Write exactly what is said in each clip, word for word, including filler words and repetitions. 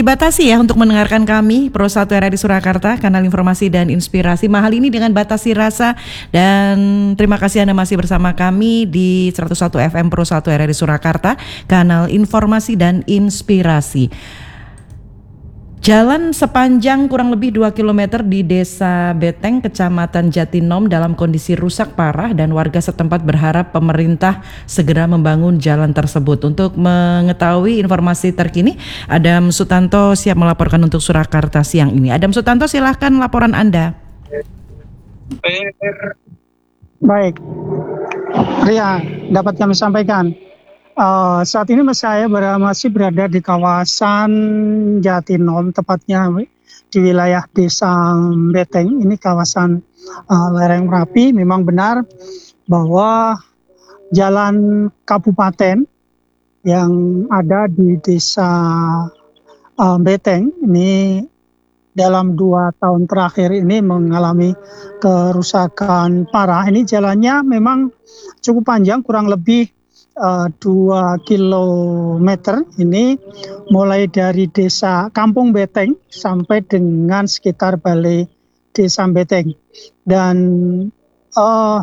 dibatasi ya untuk mendengarkan kami Pro satu R R I Surakarta, kanal informasi dan inspirasi. Mahal ini dengan batasi rasa. Dan terima kasih Anda masih bersama kami di seratus satu F M Pro satu R R I Surakarta, kanal informasi dan inspirasi. Jalan sepanjang kurang lebih dua kilometer di Desa Beteng, Kecamatan Jatinom dalam kondisi rusak parah dan warga setempat berharap pemerintah segera membangun jalan tersebut. Untuk mengetahui informasi terkini, Adam Sutanto siap melaporkan untuk Surakarta siang ini. Adam Sutanto, silahkan laporan Anda. Baik, Ria, dapat kami sampaikan. Uh, saat ini saya ber- masih berada di kawasan Jatinom, tepatnya di wilayah Desa Beteng. Ini kawasan uh, lereng Merapi. Memang benar bahwa jalan kabupaten yang ada di Desa uh, Beteng ini dalam dua tahun terakhir ini mengalami kerusakan parah. Ini jalannya memang cukup panjang, kurang lebih Uh, dua kilometer. Ini mulai dari desa Kampung Beteng sampai dengan sekitar Balai Desa Beteng. Dan uh,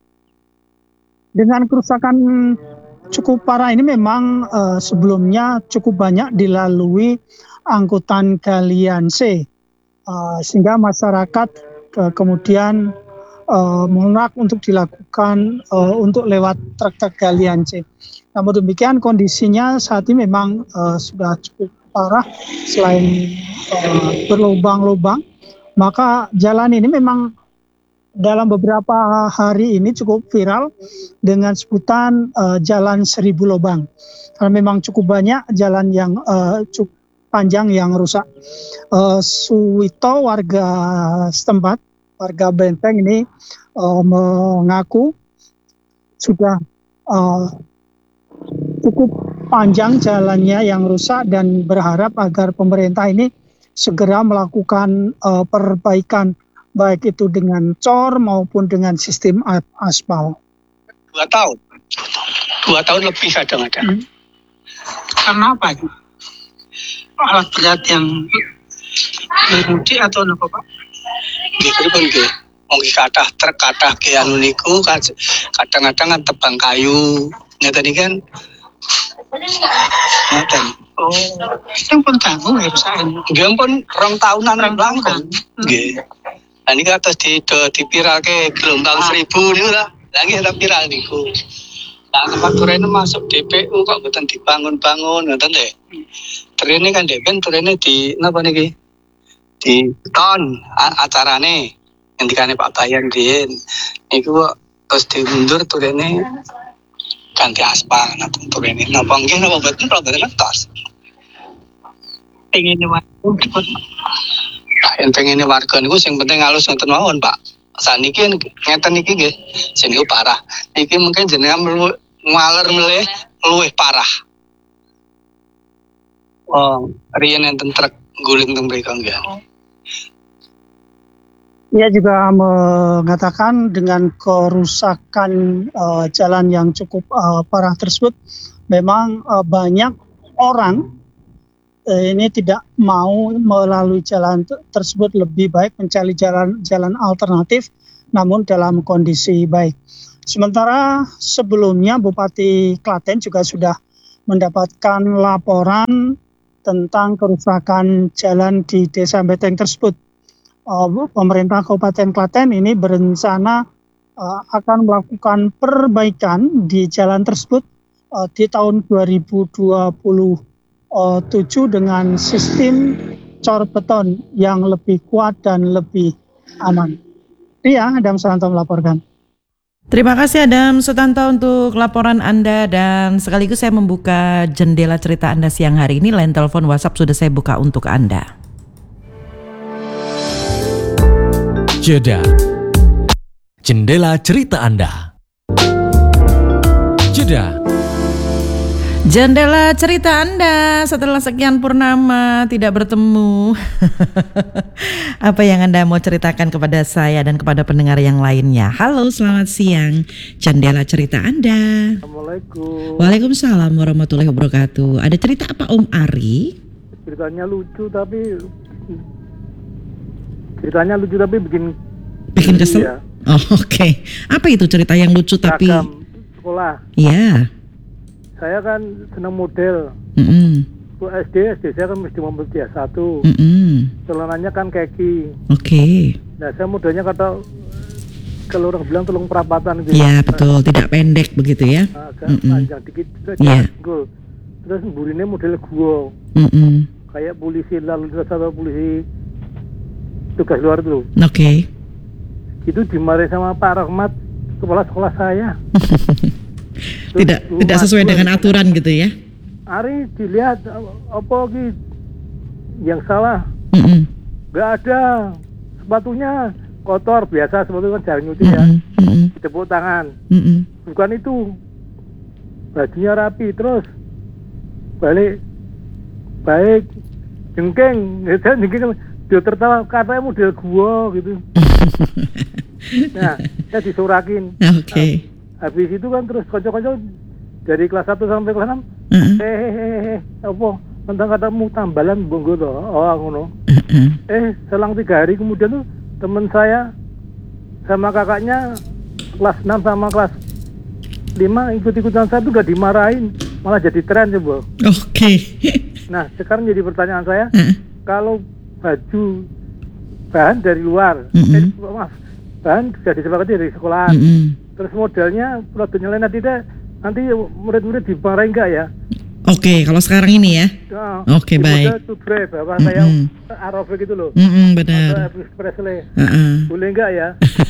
dengan kerusakan cukup parah ini memang uh, sebelumnya cukup banyak dilalui angkutan galian C, uh, sehingga masyarakat uh, kemudian Uh, menolak untuk dilakukan uh, untuk lewat truk-truk galian C. Namun demikian kondisinya saat ini memang uh, sudah cukup parah. Selain uh, berlubang-lubang, maka jalan ini memang dalam beberapa hari ini cukup viral dengan sebutan uh, jalan seribu lubang. Karena memang cukup banyak jalan yang uh, cukup panjang yang rusak. Uh, Suwito, warga setempat, warga Benteng ini uh, mengaku sudah uh, cukup panjang jalannya yang rusak dan berharap agar pemerintah ini segera melakukan uh, perbaikan, baik itu dengan cor maupun dengan sistem aspal. Dua tahun, dua tahun lebih kadang-kadang. Hmm. Karena apa? Alat berat yang bermudi atau apa, Pak? Gitu pun gitu. Mungkin kata terkata ke anu niku kadang-kadang kan tebang kayu. Nyata nih kan. Nyata. Oh, yang pun tanggung ya perusahaan. Dia pun rong tahunan langkung. Gitu. Nah ini kan atas di di viral ke gelombang seribu nih lah. Lagi ada viral niku. Nah tempat turunnya masuk D P U kok bukan dibangun-bangun, ngerti deh. Turunnya kan D P U turunnya di apa nih? Di ton acarane yang dikane Pak Bayan Din niku terus dimundur turene ganti aspal nah turene napa nggih napa mboten kalau mboten tos pengen warga yang pengen warga niku sing penting halus ngoten mawon Pak saniki ngeten niki nggih sing niku parah iki mungkin jenengan ngaler meleh luwih parah oh riyen enten truk guling teng mriko nggih. Ia juga mengatakan dengan kerusakan uh, jalan yang cukup uh, parah tersebut, memang uh, banyak orang uh, ini tidak mau melalui jalan t- tersebut, lebih baik mencari jalan-jalan alternatif, namun dalam kondisi baik. Sementara sebelumnya Bupati Klaten juga sudah mendapatkan laporan tentang kerusakan jalan di Desa Beteng tersebut. Uh, pemerintah Kabupaten Klaten ini berencana uh, akan melakukan perbaikan di jalan tersebut uh, di tahun dua ribu dua puluh tujuh dengan sistem cor beton yang lebih kuat dan lebih aman. Ria, Adam Sutanto melaporkan. Terima kasih Adam Sutanto untuk laporan Anda, dan sekaligus saya membuka jendela cerita Anda siang hari ini. Line telepon WhatsApp sudah saya buka untuk Anda. Jeda. Jendela cerita Anda. Jeda. Jendela cerita Anda setelah sekian purnama tidak bertemu. Apa yang Anda mau ceritakan kepada saya dan kepada pendengar yang lainnya? Halo, selamat siang. Jendela cerita Anda. Assalamualaikum. Waalaikumsalam warahmatullahi wabarakatuh. Ada cerita apa Om Ari? ceritanya lucu tapi ceritanya lucu tapi bikin Bikin kesel? ya. Oh, oke. Okay. Apa itu cerita yang lucu tapi? Seragam sekolah. Ya. Saya kan senang model. Mm-mm. Waktu S D, S D saya kan mesti mobil dia satu. Mm-mm. Celananya kan kaki. Oke. Okay. Nah saya modelnya kata kalau orang bilang tolong perapatan gitu. Ya betul, tidak pendek begitu ya. Agak Mm-mm. panjang dikit. Terus Iya. yeah. Terus burinnya model gua. Mm-mm. Kayak polisi lalu lintas atau polisi tugas luar dulu. Oke. Okay. Itu dimarahin sama Pak Rahmat, kepala sekolah saya. tidak Terus, tidak sesuai gua, dengan aturan gitu ya. Ari dilihat apa gitu yang salah. Mm-mm. Gak ada, sepatunya kotor, biasa sepatu kan jarang nyuci ya. Mm-mm. Mm-mm. Ditepuk tangan. Mm-mm. Bukan itu, bajunya rapi. Terus balik baik jengking, saya jengking dia tertawa katanya model gua gitu. Nah saya disurakin. Oke. Okay. Nah, habis itu kan terus kocok-kocok dari kelas satu sampai kelas enam. Uh-uh. Eh, eh, eh, eh, apa? Tentang katamu tambalan bonggo toh. Oh, ngono. Uh-uh. Eh, selang tiga hari kemudian tuh teman saya sama kakaknya kelas enam sama kelas lima ikut-ikutan saya tuh gak dimarahin, malah jadi tren coba. Oke. Okay. Nah, sekarang jadi pertanyaan saya, Uh-uh. kalau baju bahan dari luar, Mm-mm. eh, maaf, bahan sudah disepakati dari sekolah, Mm-mm. terus modelnya produknya lain tidak, nanti murid-murid dimarahin enggak ya? Oke, kalau sekarang ini ya. Nah, Oke, baik. Itu bahwa saya Mm-mm. Arafik gitu loh. Mm-mm, Atau benar. Elvis Presley. Uh-uh. Boleh enggak ya?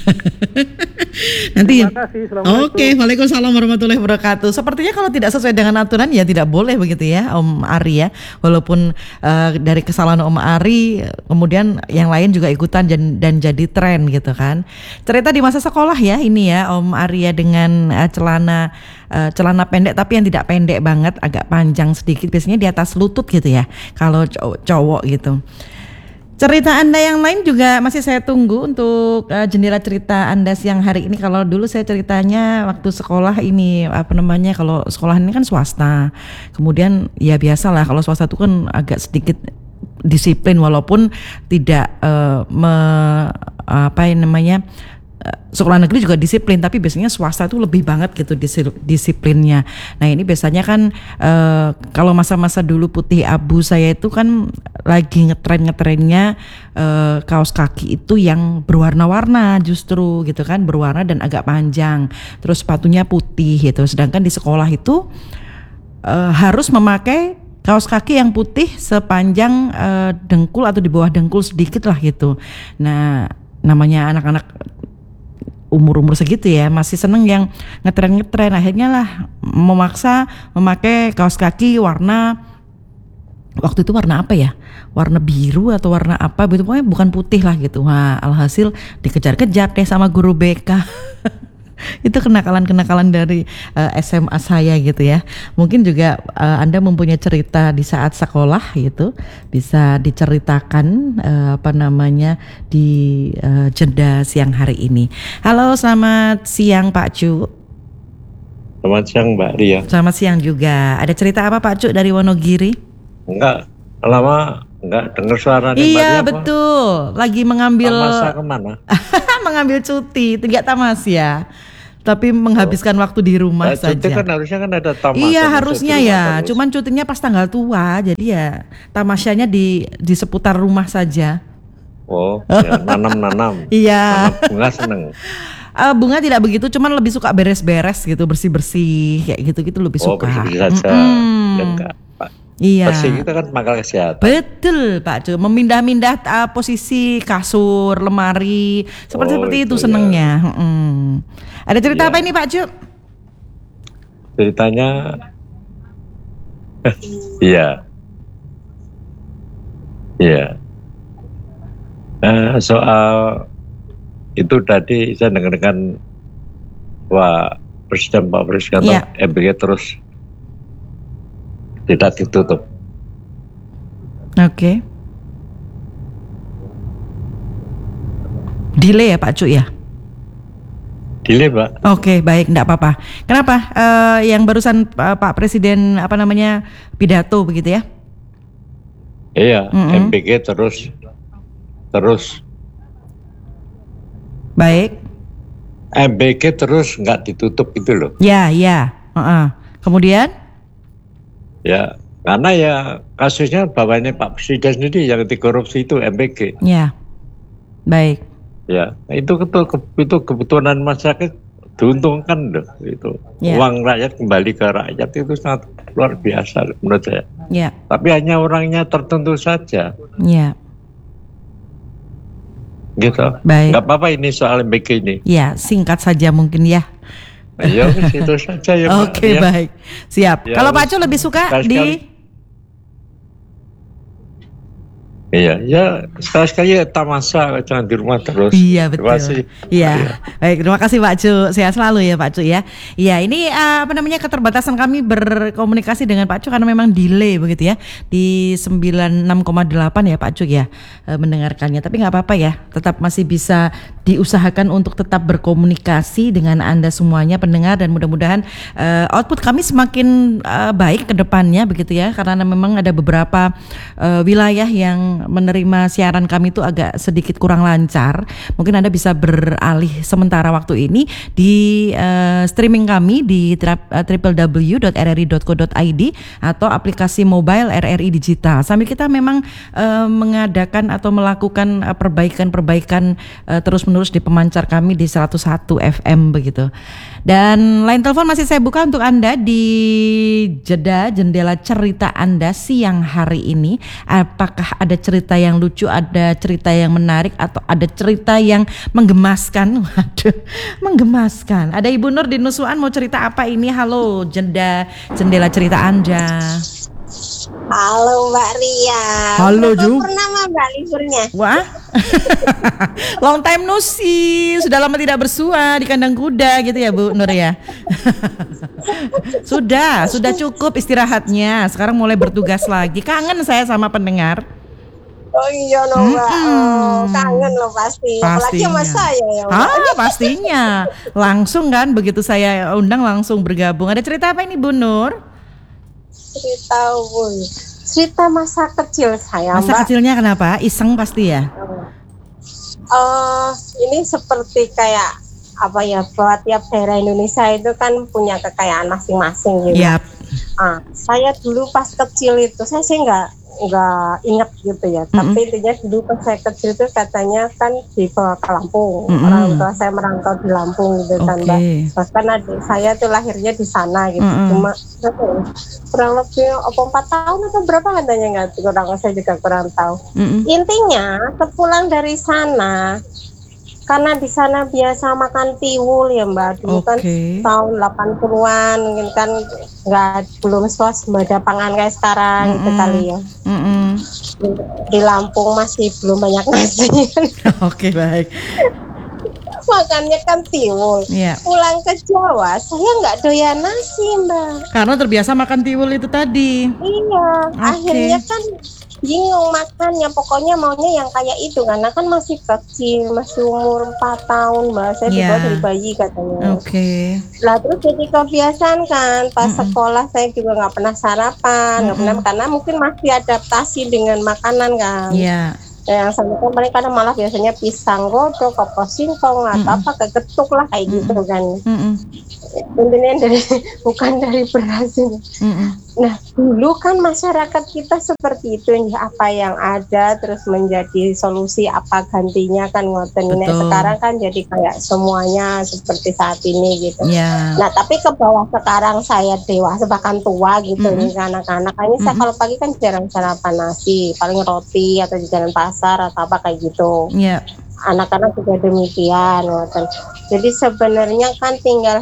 Nanti. Terima kasih. Assalamualaikum. Oke, waalaikumsalam warahmatullahi wabarakatuh. Sepertinya kalau tidak sesuai dengan aturan ya tidak boleh begitu ya, Om Ari ya. Walaupun uh, dari kesalahan Om Ari, kemudian yang lain juga ikutan dan, dan jadi tren gitu kan. Cerita di masa sekolah ya ini ya, Om Ari ya, dengan uh, celana uh, celana pendek tapi yang tidak pendek banget, agak panjang sedikit, biasanya di atas lutut gitu ya. Kalau cowok, cowok gitu. Cerita Anda yang lain juga masih saya tunggu untuk uh, jendela cerita Anda siang hari ini. Kalau dulu saya ceritanya waktu sekolah ini apa namanya, kalau sekolah ini kan swasta. Kemudian ya biasalah kalau swasta itu kan agak sedikit disiplin walaupun tidak uh, me, apa yang namanya sekolah negeri juga disiplin, tapi biasanya swasta itu lebih banget gitu disiplinnya. Nah ini biasanya kan uh, kalau masa-masa dulu putih abu saya itu kan lagi ngetren-ngetrennya uh, kaos kaki itu yang berwarna-warna justru gitu kan, berwarna dan agak panjang, terus sepatunya putih gitu. Sedangkan di sekolah itu uh, harus memakai kaos kaki yang putih sepanjang uh, dengkul atau di bawah dengkul sedikit lah gitu. Nah namanya anak-anak umur-umur segitu ya masih seneng yang ngetren-ngetren, akhirnya lah memaksa memakai kaos kaki warna, waktu itu warna apa ya, warna biru atau warna apa gitu, pokoknya bukan putih lah gitu. Wah alhasil dikejar-kejar deh sama guru B K. Itu kenakalan-kenakalan dari uh, S M A saya gitu ya. Mungkin juga uh, Anda mempunyai cerita di saat sekolah gitu, bisa diceritakan uh, apa namanya di uh, jeda siang hari ini. Halo, selamat siang Pak Cu. Selamat siang Mbak Ria. Selamat siang juga. Ada cerita apa Pak Cu dari Wonogiri? Enggak lama enggak dengar suara nih Mbak Iya Ria, betul, apa? Lagi mengambil Tamasya kemana? mengambil cuti, tidak tamasya, tapi menghabiskan oh. waktu di rumah nah, saja. Cuti kan harusnya kan ada tamasya. Iya harusnya ya, terus. Cuman cutinya pas tanggal tua, jadi ya tamasyanya di di seputar rumah saja. Oh, ya, nanam-nanam. Iya. Nanam bunga seneng. Uh, bunga tidak begitu, cuman lebih suka beres-beres gitu, bersih-bersih kayak gitu-gitu lebih oh, suka. Oh bersih saja. Mm-hmm. Ya enggak, Pak. Iya. Bersih itu kan mangkal kesehatan. Betul Pak Cu, memindah-mindah uh, posisi kasur, lemari, seperti oh, seperti itu, itu senengnya. Ya. Hmm. Ada cerita ya. apa ini Pak Cu? Ceritanya, iya, iya. Uh, soal itu tadi saya dengarkan Pak Presiden Pak Presiden ya. M B K terus tidak ditutup. Oke. Okay. Delay ya Pak Cu ya? Delay Pak. Oke okay, baik, enggak apa-apa. Kenapa? Uh, yang barusan uh, Pak Presiden apa namanya pidato begitu ya? Iya, Mm-mm. M B G terus terus Baik. M B G terus nggak ditutup itu loh. Ya, ya. Uh-uh. Kemudian? Ya, karena ya kasusnya bahwa ini Pak Presiden sendiri yang dikorupsi itu M B G. Ya. Baik. Ya, itu itu itu kebutuhan masyarakat diuntungkan loh itu. Ya. Uang rakyat kembali ke rakyat itu sangat luar biasa menurut saya. Ya. Tapi hanya orangnya tertentu saja. Ya. Gitu. Baik. Nggak apa-apa ini soal M B G ini. Ya, singkat saja mungkin ya. Ya, itu saja ya. Pak. Oke, Ya. baik. Siap. Ya, Kalau Pak Cu lebih suka sekali-sekali. di Iya, ya sekali-sekali ya tamasa, jangan di rumah terus. Iya, Terima betul. kasih. Iya. Baik, terima kasih Pak Cu. Sehat selalu ya Pak Cu ya. Iya, ini uh, apa namanya keterbatasan kami berkomunikasi dengan Pak Cu karena memang delay begitu ya. Di sembilan puluh enam koma delapan ya Pak Cu ya uh, mendengarkannya. Tapi nggak apa-apa ya. Tetap masih bisa diusahakan untuk tetap berkomunikasi dengan Anda semuanya pendengar dan mudah-mudahan uh, output kami semakin uh, baik ke depannya begitu ya. Karena memang ada beberapa uh, wilayah yang menerima siaran kami itu agak sedikit kurang lancar. Mungkin Anda bisa beralih sementara waktu ini di uh, streaming kami di w w w dot r r i dot co dot i d atau aplikasi mobile R R I Digital. Sambil kita memang uh, mengadakan atau melakukan uh, perbaikan-perbaikan uh, terus-menerus di pemancar kami di seratus satu F M begitu. Dan line telepon masih saya buka untuk Anda di jeda jendela cerita Anda siang hari ini. Apakah ada cerita yang lucu, ada cerita yang menarik, atau ada cerita yang menggemaskan? Waduh, menggemaskan. Ada Ibu Nur di Nusuan mau cerita apa ini? Halo, jeda jendela cerita Anda. Halo Mbak Ria. Halo, Berapa Ju. purnama Mbak liburnya? Wah, long time no see. Sudah lama tidak bersua di kandang kuda gitu ya Bu Nur ya. Sudah, sudah cukup istirahatnya. Sekarang mulai bertugas lagi. Kangen saya sama pendengar. Oh iya no Mbak, oh, kangen loh pasti. Apalagi sama saya ya Mbak. Ah, pastinya. Langsung kan begitu saya undang langsung bergabung. Ada cerita apa ini Bu Nur? Cerita Bu, cerita masa kecil saya Masa Mbak. kecilnya kenapa? Iseng pasti ya? Uh, ini seperti kayak apa ya, buat tiap daerah Indonesia itu kan punya kekayaan masing-masing gitu. Yap. Ah, saya dulu pas kecil itu saya sih nggak nggak ingat gitu ya. Mm-mm. Tapi intinya dulu pas saya kecil itu katanya kan dibawa ke Lampung. Mm-mm. Orang tua saya merantau di Lampung gitu kan Mbak. Oke. Bahkan adik saya tuh lahirnya di sana gitu. Mm-mm. Cuma apa ya, kurang lebih apa empat tahun atau berapa katanya nggak? Kurang saya juga kurang tahu. Mm-mm. Intinya sepulang dari sana, karena di sana biasa makan tiwul ya Mbak, dulu kan Oke. tahun delapan puluhan mungkin kan nggak belum swasembada pangan kayak sekarang gitu Mm-mm. kali ya. Mm-mm. Di, di Lampung masih belum banyak nasi. Oke, baik. Makannya kan tiwul. Iya. Pulang ke Jawa saya nggak doyan nasi Mbak. Karena terbiasa makan tiwul itu tadi. Iya, Oke. akhirnya kan bingung makannya, pokoknya maunya yang kayak itu karena kan masih kecil, masih umur empat tahun Mbak, saya Iya. dibawa dari bayi katanya. Oke. Lah terus jadi kebiasaan kan, pas Mm-mm. sekolah saya juga nggak pernah sarapan, nggak pernah, karena mungkin masih adaptasi dengan makanan kan. Iya. Yang sama kan mereka kadang malah biasanya pisang godok, kopos singkong atau Mm-mm. apa kegetuk lah kayak gitu kan. Mm-mm. Intinya dari bukan dari beras ini. Mm-mm. Nah, dulu kan masyarakat kita seperti itu ya, apa yang ada terus menjadi solusi apa gantinya kan ngoten. Nek Betul. sekarang kan jadi kayak semuanya seperti saat ini gitu. Iya. Nah, tapi ke bawah sekarang saya dewasa bahkan tua gitu Mm-mm. nih anak-anak. Kayaknya saya Mm-mm. kalau pagi kan jarang sarapan nasi, paling roti atau di jalan pasar atau apa kayak gitu. Iya. Anak-anak juga demikian ngoten. Jadi sebenarnya kan tinggal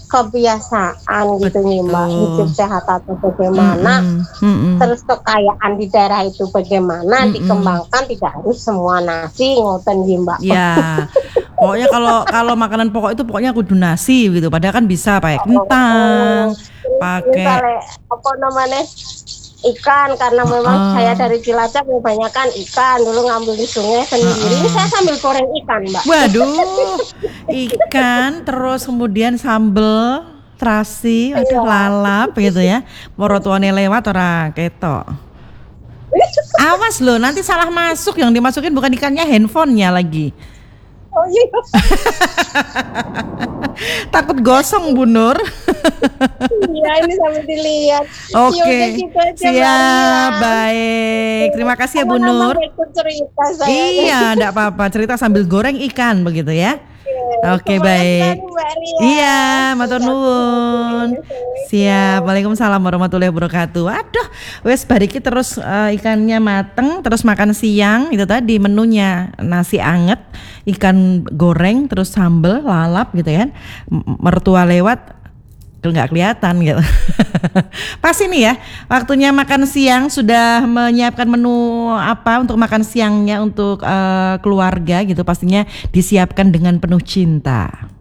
kebiasaan gitu nih Mbak, Betul. hidup sehat atau bagaimana, Mm-mm. Mm-mm. terus kekayaan di daerah itu bagaimana, Mm-mm. dikembangkan, tidak harus semua nasi ngoten nih Mbak. Ya, pokoknya kalau kalau makanan pokok itu pokoknya kudu nasi gitu. Padahal kan bisa pakai kentang, pakai Misalnya apa namanya ikan, karena memang Ah. saya dari Cilacap kebanyakan ikan, dulu ngambil di sungai sendiri, ini saya sambil goreng ikan Mbak. waduh, ikan terus kemudian sambel terasi, waduh lalap gitu ya. Morotuane lewat ora ketok. Awas loh, nanti salah masuk, yang dimasukin bukan ikannya, handphonenya lagi. Oh iya. Takut gosong Bu Nur. Iya, ini sambil dilihat. Oke, Yaudah, gitu aja, siap, Maria. baik. Terima kasih ya Bu Lama-lama Nur. ikut cerita saya. Iya, enggak apa-apa, cerita sambil goreng ikan begitu ya. Oke, Semangat baik. sekali, Mbak Ria. Iya, matur Siap. nuwun. Siap. Waalaikumsalam warahmatullahi wabarakatuh. Aduh, wes bariki terus eh, ikannya mateng, terus makan siang itu tadi menunya nasi anget, ikan goreng, terus sambel, lalap gitu kan. M- Mertua lewat nggak kelihatan gitu. Pas ini ya, waktunya makan siang, sudah menyiapkan menu apa untuk makan siangnya untuk eh, keluarga gitu, pastinya disiapkan dengan penuh cinta.